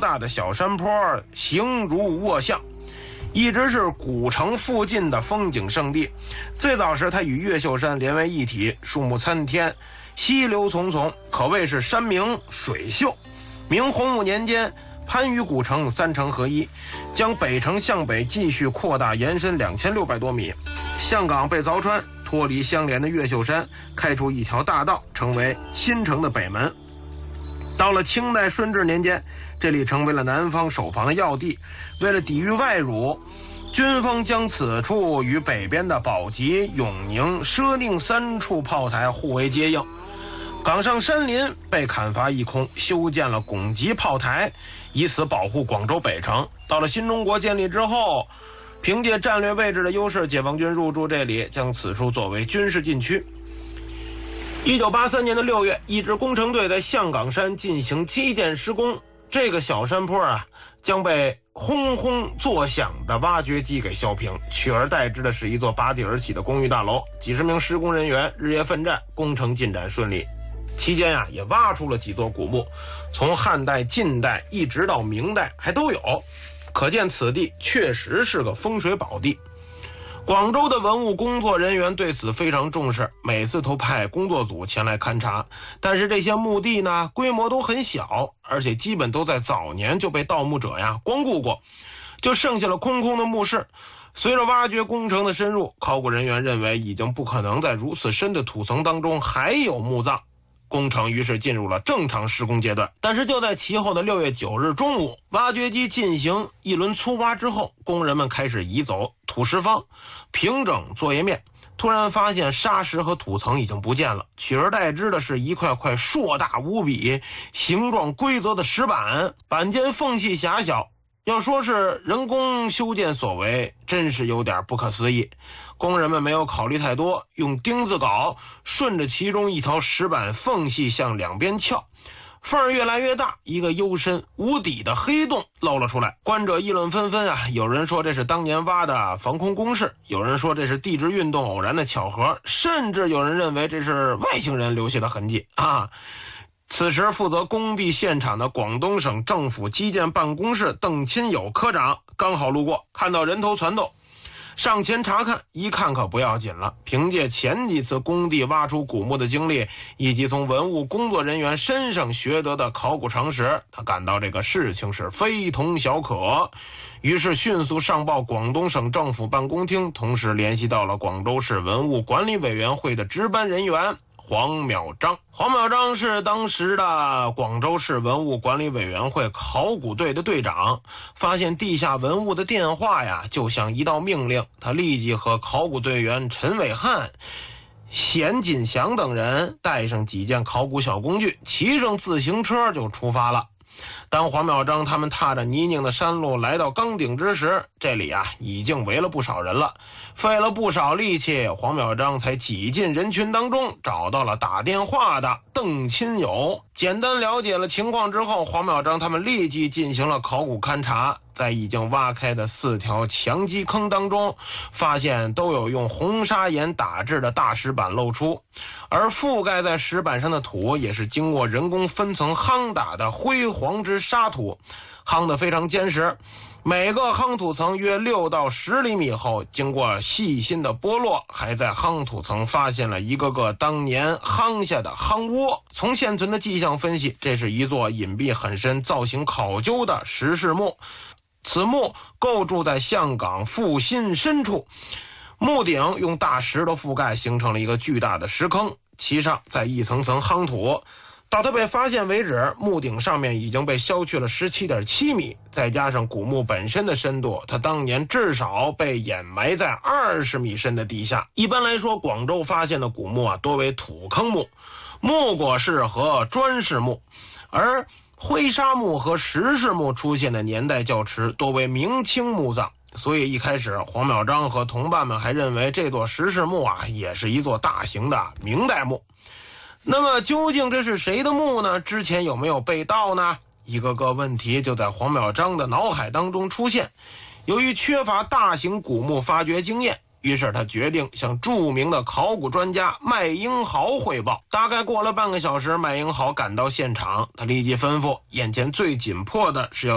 大的小山坡，形如卧像，一直是古城附近的风景胜地。最早时它与越秀山连为一体，树木参天，溪流丛丛，可谓是山明水秀。明洪武年间，番禺古城三城合一，将北城向北继续扩大延伸2600多米。象岗被凿穿，脱离相连的越秀山，开出一条大道，成为新城的北门。到了清代顺治年间，这里成为了南方守防的要地。为了抵御外辱，军方将此处与北边的宝鸡、永宁、佘宁3处炮台互为接应。岗上山林被砍伐一空，修建了拱级炮台，以此保护广州北城。到了新中国建立之后，凭借战略位置的优势，解放军入驻这里，将此处作为军事禁区。1983年的6月，一支工程队在象岗山进行基建施工，这个小山坡将被轰轰作响的挖掘机给削平，取而代之的是一座拔地而起的公寓大楼。几十名施工人员日夜奋战，工程进展顺利。期间也挖出了几座古墓，从汉代、晋代一直到明代还都有，可见此地确实是个风水宝地。广州的文物工作人员对此非常重视，每次都派工作组前来勘察。但是这些墓地呢，规模都很小，而且基本都在早年就被盗墓者光顾过，就剩下了空空的墓室。随着挖掘工程的深入，考古人员认为已经不可能在如此深的土层当中还有墓葬。工程于是进入了正常施工阶段。但是就在其后的6月9日中午，挖掘机进行一轮粗挖之后，工人们开始移走土石方，平整作业面。突然发现沙石和土层已经不见了，取而代之的是一块块硕大无比、形状规则的石板，板间缝隙狭小。要说是人工修建所为，真是有点不可思议。工人们没有考虑太多，用钉子镐顺着其中一条石板缝隙向两边撬，缝儿越来越大，一个幽深无底的黑洞露了出来。观者议论纷纷有人说这是当年挖的防空工事，有人说这是地质运动偶然的巧合，甚至有人认为这是外星人留下的痕迹此时负责工地现场的广东省政府基建办公室邓钦友科长刚好路过，看到人头攒动，上前查看，一看可不要紧了。凭借前几次工地挖出古墓的经历，以及从文物工作人员身上学得的考古常识，他感到这个事情是非同小可，于是迅速上报广东省政府办公厅，同时联系到了广州市文物管理委员会的值班人员黄淼章。黄淼章是当时的广州市文物管理委员会考古队的队长，发现地下文物的电话就像一道命令，他立即和考古队员陈伟汉、冼锦祥等人带上几件考古小工具，骑上自行车就出发了。当黄淼章他们踏着泥泞的山路来到岗顶之时，这里已经围了不少人了。费了不少力气，黄淼章才挤进人群当中，找到了打电话的邓钦友。简单了解了情况之后，黄淼章他们立即进行了考古勘察，在已经挖开的4条墙基坑当中，发现都有用红砂岩打制的大石板露出，而覆盖在石板上的土也是经过人工分层夯打的灰黄之沙土，夯得非常坚实。每个夯土层约6到10厘米厚，经过细心的剥落，还在夯土层发现了一个个当年夯下的夯窝。从现存的迹象分析，这是一座隐蔽很深、造型考究的石室墓。此墓构筑在象岗腹心深处，墓顶用大石头覆盖，形成了一个巨大的石坑，其上再一层层夯土。到它被发现为止，墓顶上面已经被削去了17.7米，再加上古墓本身的深度，它当年至少被掩埋在20米深的地下。一般来说，广州发现的古墓多为土坑墓、木椁式和砖式墓，而灰砂墓和石室墓出现的年代较迟，多为明清墓葬。所以一开始黄淼章和同伴们还认为这座石室墓也是一座大型的明代墓。那么究竟这是谁的墓呢？之前有没有被盗呢？一个个问题就在黄淼章的脑海当中出现。由于缺乏大型古墓发掘经验，于是他决定向著名的考古专家麦英豪汇报。大概过了半个小时，麦英豪赶到现场，他立即吩咐眼前最紧迫的是要